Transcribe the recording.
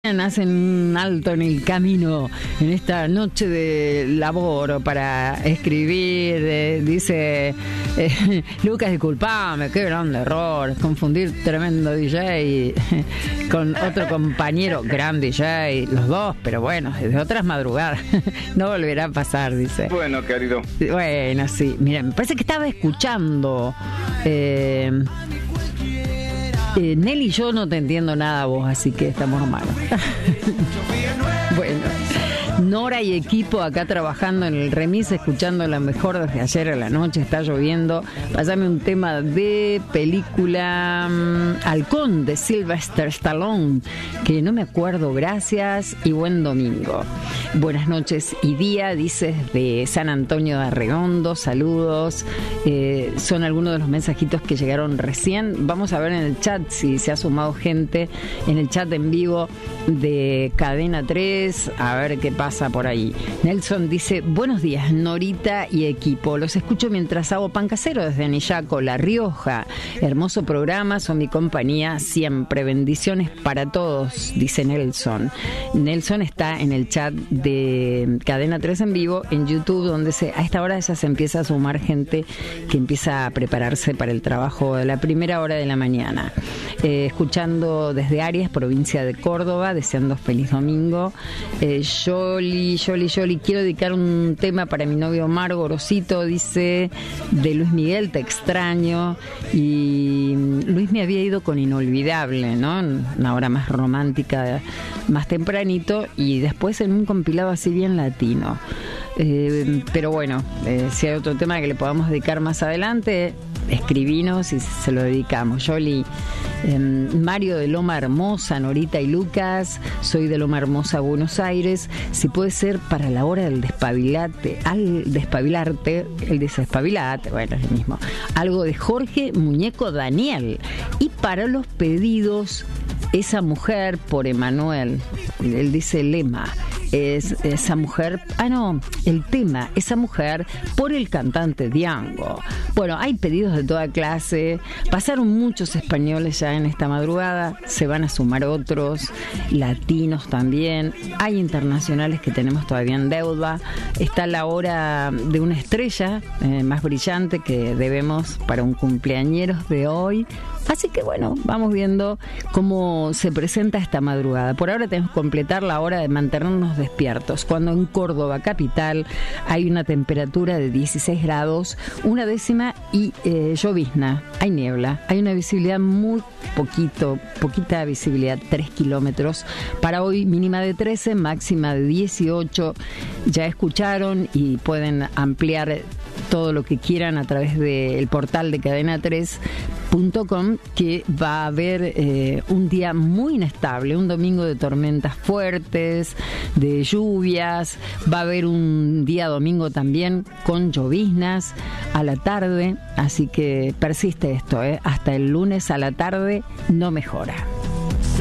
hacen un alto en el camino en esta noche de labor para escribir. Dice Lucas, disculpame, qué grande error, confundir tremendo DJ con otro compañero, gran DJ, los dos, pero bueno, de otras madrugadas. No volverá a pasar, dice. Bueno, querido. Bueno, sí, mira, me parece que estaba escuchando Nelly y yo no te entiendo nada vos, así que estamos mal. Bueno, Nora y equipo acá trabajando en el remis, escuchando la mejor desde ayer a la noche. Está lloviendo. Pásame un tema de película Halcón de Sylvester Stallone, que no me acuerdo. Gracias y buen domingo. Buenas noches y día, dices de San Antonio de Arredondo. Saludos. Son algunos de los mensajitos que llegaron recién. Vamos a ver en el chat si se ha sumado gente en el chat en vivo de Cadena 3. A ver qué pasa por ahí. Nelson dice: buenos días, Norita y equipo. Los escucho mientras hago pan casero desde Anillaco, La Rioja. Hermoso programa, son mi compañía siempre. Bendiciones para todos, dice Nelson. Nelson está en el chat de Cadena 3 en vivo en YouTube, donde a esta hora ya se empieza a sumar gente que empieza a prepararse para el trabajo de la primera hora de la mañana. Escuchando desde Arias, provincia de Córdoba, deseando feliz domingo. Yoli, quiero dedicar un tema para mi novio Omar Gorosito, dice, de Luis Miguel, te extraño. Y Luis me había ido con Inolvidable, ¿no? Una hora más romántica, más tempranito, y después en un compilado así bien latino. Pero bueno, si hay otro tema que le podamos dedicar más adelante, escribinos y se lo dedicamos. Yoli. Mario de Loma Hermosa, Norita y Lucas, soy de Loma Hermosa, Buenos Aires. Si puede ser para la hora del despabilarte, el desespabilate, bueno, es el mismo. Algo de Jorge Muñeco Daniel. Y para los pedidos, Esa mujer por Emanuel. Él dice lema. Es esa mujer, el tema, Esa mujer por el cantante Diango. Bueno, hay pedidos de toda clase, pasaron muchos españoles ya en esta madrugada, se van a sumar otros, latinos también, hay internacionales que tenemos todavía en deuda. Está la hora de una estrella más brillante que debemos para un cumpleañeros de hoy. Así que bueno, vamos viendo cómo se presenta esta madrugada. Por ahora tenemos que completar la hora de mantenernos despiertos, cuando en Córdoba capital hay una temperatura de 16 grados, una décima y llovizna, hay niebla, hay una visibilidad muy poquita visibilidad, 3 kilómetros. Para hoy mínima de 13, máxima de 18. Ya escucharon y pueden ampliar todo lo que quieran a través del portal de cadena3.com, que va a haber un día muy inestable, un domingo de tormentas fuertes, de lluvias, va a haber un día domingo también con lloviznas a la tarde, así que persiste esto, hasta el lunes a la tarde no mejora.